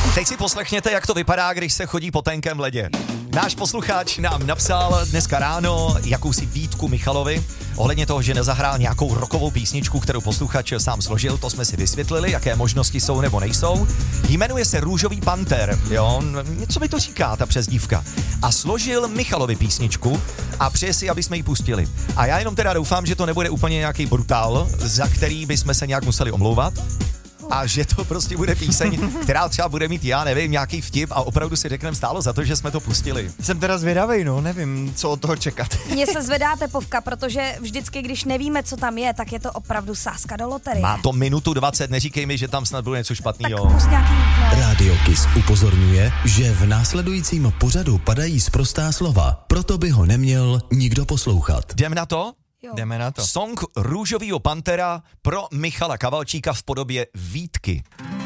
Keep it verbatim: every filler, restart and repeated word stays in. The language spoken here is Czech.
Teď si poslechněte, jak to vypadá, když se chodí po tenkém ledě. Náš posluchač nám napsal dneska ráno jakousi výtku Michalovi ohledně toho, že nezahrál nějakou rockovou písničku, kterou posluchač sám složil, to jsme si vysvětlili, jaké možnosti jsou nebo nejsou. Jmenuje se Růžový panter, jo, něco mi to říká, ta přezdívka. A složil Michalovi písničku a přeje si, aby jsme ji pustili. A já jenom teda doufám, že to nebude úplně nějaký brutál, za který bychom se nějak museli omlouvat. A že to prostě bude píseň, která třeba bude mít, já nevím, nějaký vtip a opravdu si řekneme stálo za to, že jsme to pustili. Jsem teda zvědavej, no, nevím, co od toho čekat. Mně se zvedá tepovka, protože vždycky, když nevíme, co tam je, tak je to opravdu sázka do loterie. Má to minutu dvacet, neříkej mi, že tam snad bude něco špatného. Tak pust nějaký, no. Rádio Kiss upozorňuje, že v následujícím pořadu padají sprostá slova, proto by ho neměl nikdo poslouchat. Jdem na to? Jo. Jdeme na to. Song Růžovýho pantera pro Michala Kavalčíka v podobě výtky.